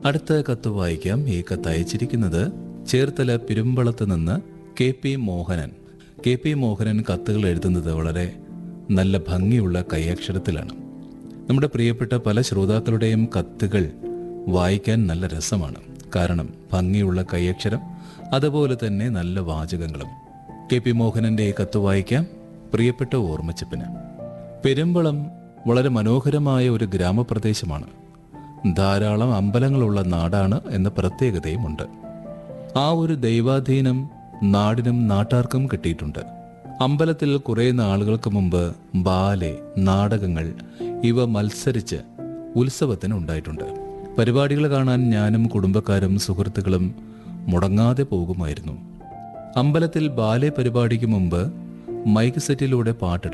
അടുത്ത കത്ത് വായിക്കാം. ഈ കത്ത് അയച്ചിരിക്കുന്നത് ചേർത്തല പെരുമ്പളത്ത് നിന്ന് KP മോഹനൻ. KP മോഹനൻ കത്തുകൾ എഴുതുന്നത് വളരെ നല്ല ഭംഗിയുള്ള കൈയക്ഷരത്തിലാണ്. നമ്മുടെ പ്രിയപ്പെട്ട പല ശ്രോതാക്കളുടെയും കത്തുകൾ വായിക്കാൻ നല്ല രസമാണ്. കാരണം ഭംഗിയുള്ള കൈയക്ഷരം, അതുപോലെ തന്നെ നല്ല വാചകങ്ങളും. KP മോഹനന്റെ ഈ കത്ത് വായിക്കാം. പ്രിയപ്പെട്ട ഓർമ്മച്ചപ്പിന്, പെരുമ്പളം വളരെ മനോഹരമായ ഒരു ഗ്രാമപ്രദേശമാണ്. ധാരാളം അമ്പലങ്ങളുള്ള നാടാണ് എന്ന പ്രത്യേകതയുമുണ്ട്. ആ ഒരു ദൈവാധീനം നാടിനും നാട്ടാർക്കും കിട്ടിയിട്ടുണ്ട്. അമ്പലത്തിൽ കുറേ നാളുകൾക്ക് മുമ്പ് ബാലെ, നാടകങ്ങൾ ഇവ മത്സരിച്ച് ഉത്സവത്തിന് ഉണ്ടായിട്ടുണ്ട്. പരിപാടികൾ കാണാൻ ഞാനും കുടുംബക്കാരും സുഹൃത്തുക്കളും മുടങ്ങാതെ പോകുമായിരുന്നു. അമ്പലത്തിൽ ബാലെ പരിപാടിക്ക് മുമ്പ് മൈക്ക് സെറ്റിലൂടെ പാട്ടിടും.